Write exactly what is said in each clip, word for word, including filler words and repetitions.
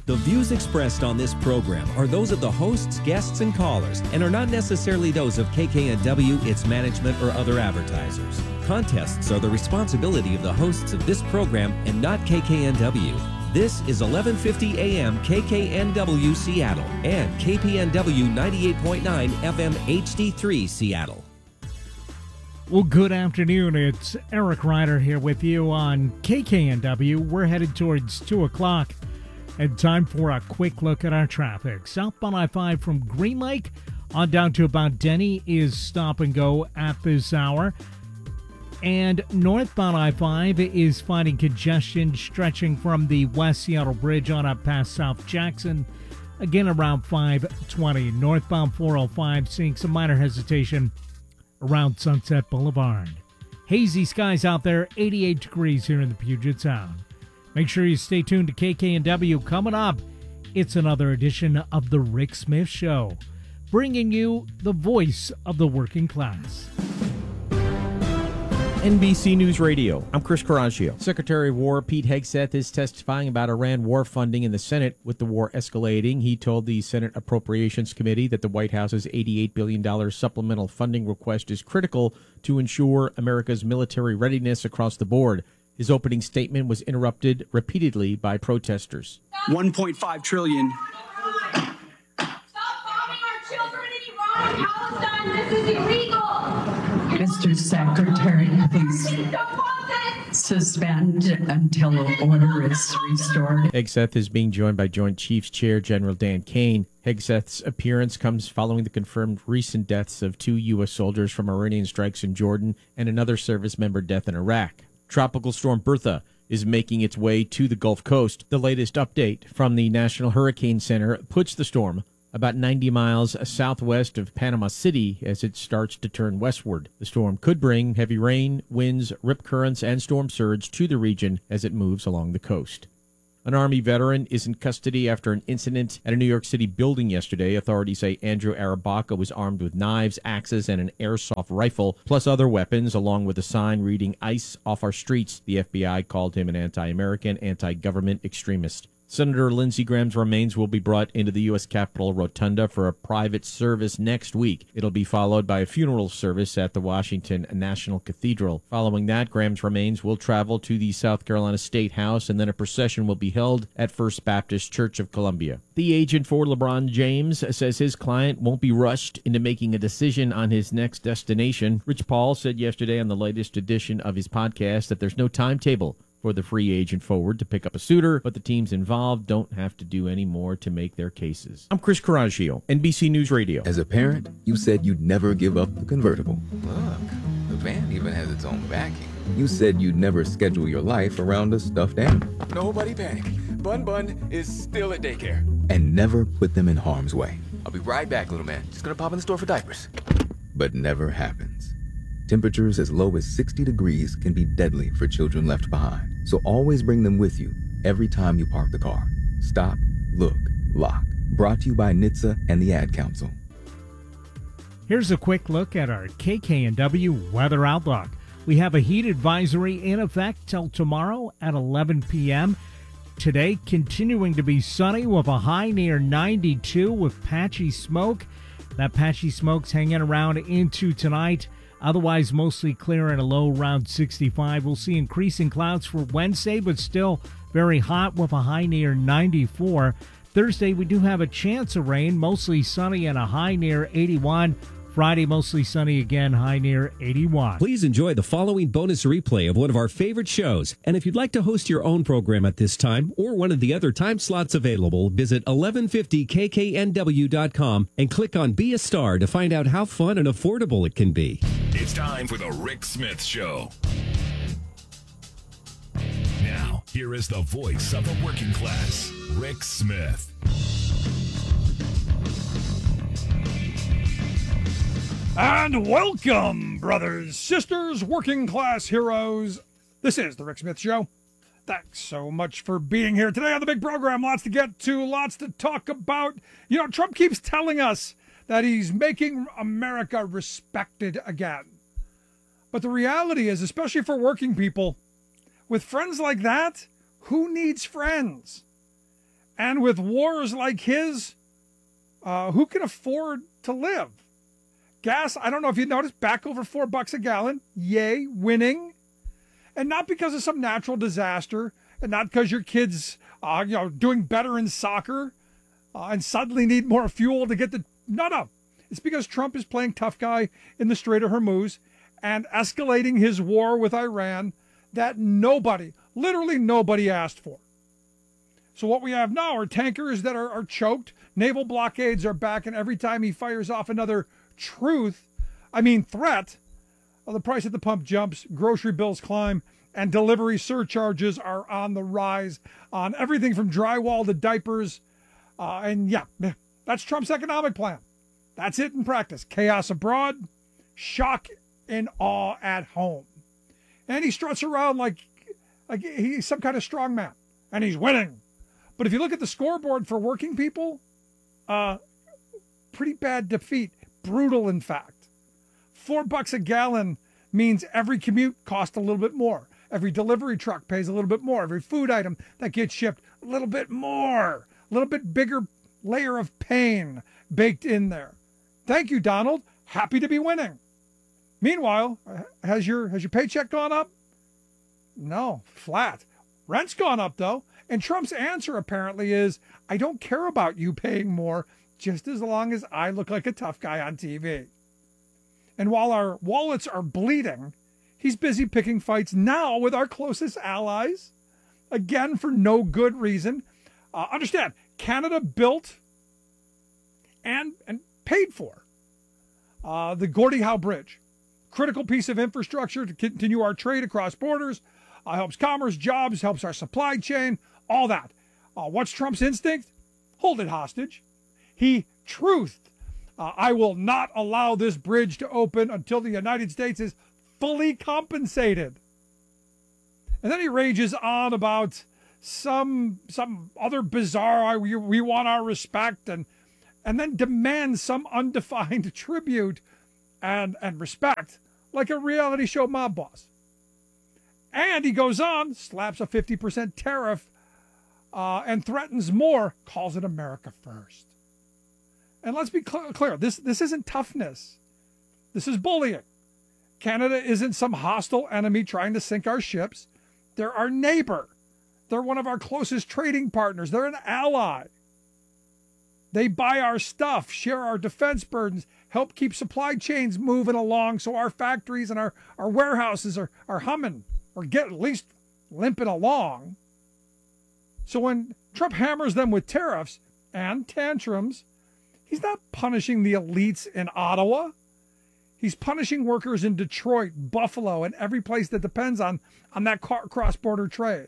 The views expressed on this program are those of the hosts, guests, and callers, and are not necessarily those of K K N W, its management, or other advertisers. Contests are the responsibility of the hosts of this program and not K K N W. This is eleven fifty A M K K N W Seattle and K P N W ninety-eight point nine F M H D three Seattle. Well, good afternoon. It's Eric Ryder here with you on K K N W. We're headed towards two o'clock. And time for a quick look at our traffic. Southbound I five from Green Lake on down to about Denny is stop and go at this hour. And northbound I five is finding congestion stretching from the West Seattle Bridge on up past South Jackson. Again around five twenty. Northbound four oh five seeing some minor hesitation around Sunset Boulevard. Hazy skies out there, eighty-eight degrees here in the Puget Sound. Make sure you stay tuned to K K N W. Coming up, it's another edition of The Rick Smith Show, bringing you the voice of the working class. N B C News Radio, I'm Chris Coraggio. Secretary of War Pete Hegseth is testifying about Iran war funding in the Senate. With the war escalating, he told the Senate Appropriations Committee that the White House's eighty-eight billion dollars supplemental funding request is critical to ensure America's military readiness across the board. His opening statement was interrupted repeatedly by protesters. one point five trillion dollars. Stop bombing our children in Iran and Palestine. This is illegal. Mister Secretary, please suspend until order is restored. Hegseth is being joined by Joint Chiefs Chair General Dan Kane. Hegseth's appearance comes following the confirmed recent deaths of two U S soldiers from Iranian strikes in Jordan and another service member death in Iraq. Tropical storm Bertha is making its way to the Gulf Coast. The latest update from the National Hurricane Center puts the storm about ninety miles southwest of Panama City as it starts to turn westward. The storm could bring heavy rain, winds, rip currents, and storm surge to the region as it moves along the coast. An Army veteran is in custody after an incident at a New York City building yesterday. Authorities say Andrew Arabaka was armed with knives, axes, and an airsoft rifle, plus other weapons, along with a sign reading "ICE off our streets." The F B I called him an anti-American, anti-government extremist. Senator Lindsey Graham's remains will be brought into the U S Capitol Rotunda for a private service next week. It'll be followed by a funeral service at the Washington National Cathedral. Following that, Graham's remains will travel to the South Carolina State House, and then a procession will be held at First Baptist Church of Columbia. The agent for LeBron James says his client won't be rushed into making a decision on his next destination. Rich Paul said yesterday on the latest edition of his podcast that there's no timetable for the free agent forward to pick up a suitor, but the teams involved don't have to do any more to make their cases. I'm Chris Coraggio, N B C News Radio. As a parent, you said you'd never give up the convertible. Look, the van even has its own backing. You said you'd never schedule your life around a stuffed animal. Nobody panic. Bun Bun is still at daycare. And never put them in harm's way. I'll be right back, little man. Just gonna pop in the store for diapers. But never happens. Temperatures as low as sixty degrees can be deadly for children left behind. So always bring them with you every time you park the car. Stop, look, lock. Brought to you by N H T S A and the Ad Council. Here's a quick look at our K K N W weather outlook. We have a heat advisory in effect till tomorrow at eleven p.m. Today, continuing to be sunny with a high near ninety-two with patchy smoke. That patchy smoke's hanging around into tonight. Otherwise, mostly clear and a low around sixty-five. We'll see increasing clouds for Wednesday, but still very hot with a high near ninety-four. Thursday, we do have a chance of rain, mostly sunny and a high near eighty-one. Friday, mostly sunny again, high near eighty-one. Please enjoy the following bonus replay of one of our favorite shows. And if you'd like to host your own program at this time or one of the other time slots available, visit eleven fifty K K N W dot com and click on Be a Star to find out how fun and affordable it can be. It's time for the Rick Smith Show. Now, here is the voice of the working class, Rick Smith. And welcome, brothers, sisters, working class heroes. This is the Rick Smith Show. Thanks so much for being here today on the big program. Lots to get to, lots to talk about. You know, Trump keeps telling us that he's making America respected again. But the reality is, especially for working people, with friends like that, who needs friends? And with wars like his, uh, who can afford to live? Gas, I don't know if you noticed, back over four bucks a gallon. Yay, winning. And not because of some natural disaster, and not because your kids, uh, you know, doing better in soccer uh, and suddenly need more fuel to get the. No, no. It's because Trump is playing tough guy in the Strait of Hormuz and escalating his war with Iran that nobody, literally nobody asked for. So what we have now are tankers that are, are choked. Naval blockades are back, and every time he fires off another truth, I mean threat, well, the price at the pump jumps, grocery bills climb, and delivery surcharges are on the rise on everything from drywall to diapers. Uh, and yeah, that's Trump's economic plan. That's it in practice. Chaos abroad, shock and awe at home. And he struts around like, like he's some kind of strongman, and he's winning. But if you look at the scoreboard for working people, uh, pretty bad defeat. Brutal, in fact. Four bucks a gallon means every commute costs a little bit more. Every delivery truck pays a little bit more. Every food item that gets shipped, a little bit more. A little bit bigger layer of pain baked in there. Thank you, Donald. Happy to be winning. Meanwhile, has your has your paycheck gone up? No, flat. Rent's gone up, though. And Trump's answer apparently is, I don't care about you paying more, just as long as I look like a tough guy on T V. And while our wallets are bleeding, he's busy picking fights now with our closest allies, again for no good reason. Uh, understand, Canada built and, and paid for uh, the Gordie Howe Bridge, critical piece of infrastructure to continue our trade across borders, uh, helps commerce, jobs, helps our supply chain, all that. Uh, what's Trump's instinct? Hold it hostage. He truthed, uh, I will not allow this bridge to open until the United States is fully compensated. And then he rages on about some some other bizarre, we, we want our respect, and and then demands some undefined tribute and, and respect like a reality show mob boss. And he goes on, slaps a fifty percent tariff uh, and threatens more, calls it America first. And let's be cl- clear, this, this isn't toughness. This is bullying. Canada isn't some hostile enemy trying to sink our ships. They're our neighbor. They're one of our closest trading partners. They're an ally. They buy our stuff, share our defense burdens, help keep supply chains moving along so our factories and our, our warehouses are, are humming or get at least limping along. So when Trump hammers them with tariffs and tantrums, he's not punishing the elites in Ottawa. He's punishing workers in Detroit, Buffalo, and every place that depends on, on that cross-border trade.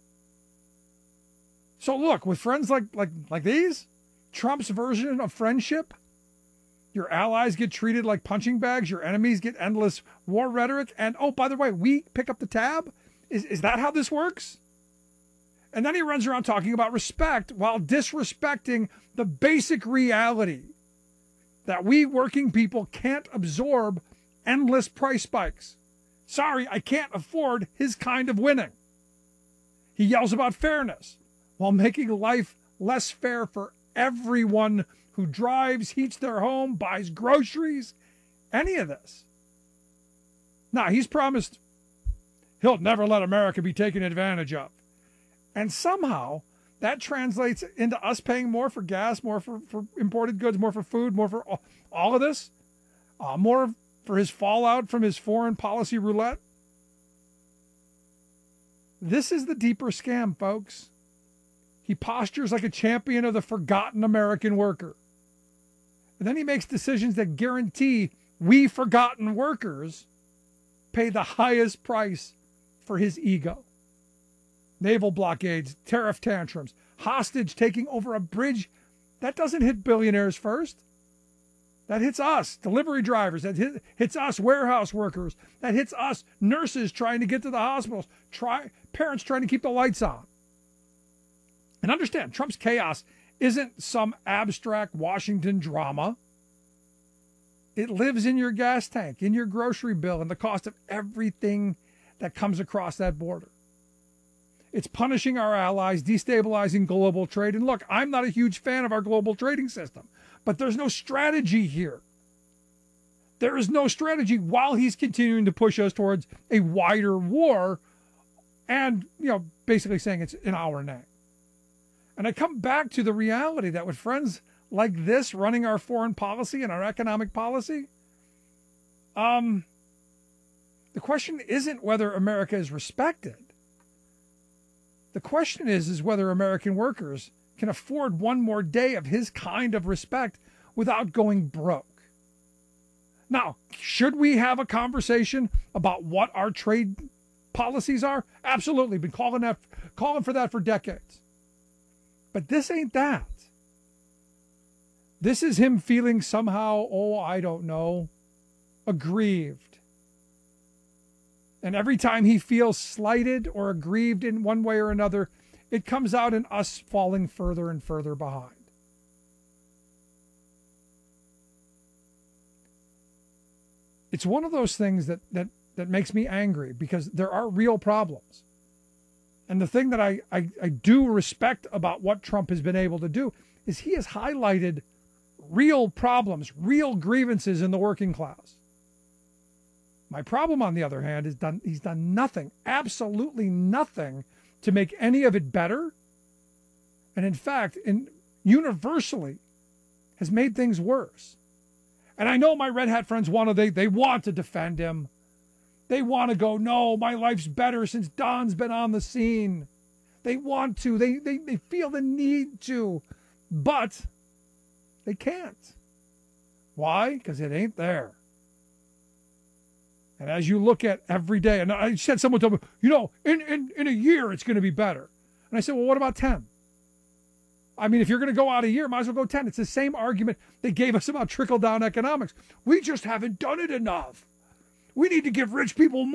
So look, with friends like, like, like these, Trump's version of friendship, your allies get treated like punching bags, your enemies get endless war rhetoric, and oh, by the way, we pick up the tab? Is, is that how this works? And then he runs around talking about respect while disrespecting the basic reality that we working people can't absorb endless price spikes. Sorry, I can't afford his kind of winning. He yells about fairness while making life less fair for everyone who drives, heats their home, buys groceries, any of this. Now, he's promised he'll never let America be taken advantage of. And somehow that translates into us paying more for gas, more for, for imported goods, more for food, more for all, all of this, uh, more for his fallout from his foreign policy roulette. This is the deeper scam, folks. He postures like a champion of the forgotten American worker. And then he makes decisions that guarantee we forgotten workers pay the highest price for his ego. Naval blockades, tariff tantrums, hostage taking over a bridge. That doesn't hit billionaires first. That hits us, delivery drivers. That hit, hits us, warehouse workers. That hits us, nurses trying to get to the hospitals, try, parents trying to keep the lights on. And understand, Trump's chaos isn't some abstract Washington drama. It lives in your gas tank, in your grocery bill, and the cost of everything that comes across that border. It's punishing our allies, destabilizing global trade. And look, I'm not a huge fan of our global trading system, but there's no strategy here. There is no strategy while he's continuing to push us towards a wider war and, you know, basically saying it's in our name. And I come back to the reality that with friends like this running our foreign policy and our economic policy, um, the question isn't whether America is respected. The question is, is whether American workers can afford one more day of his kind of respect without going broke. Now, should we have a conversation about what our trade policies are? Absolutely. Been calling that, calling for that for decades. But this ain't that. This is him feeling somehow, oh, I don't know, aggrieved. And every time he feels slighted or aggrieved in one way or another, it comes out in us falling further and further behind. It's one of those things that that that makes me angry because there are real problems. And the thing that I, I, I do respect about what Trump has been able to do is he has highlighted real problems, real grievances in the working class. My problem, on the other hand, is done he's done nothing, absolutely nothing to make any of it better. And in fact, in, universally has made things worse. And I know my red hat friends want to, they, they want to defend him. They want to go, no, my life's better since Don's been on the scene. They want to, they, they, they feel the need to, but they can't. Why? Because it ain't there. And as you look at every day, and I said, someone told me, you know, in, in, in a year, it's going to be better. And I said, well, what about ten? I mean, if you're going to go out a year, might as well go ten. It's the same argument they gave us about trickle-down economics. We just haven't done it enough. We need to give rich people more.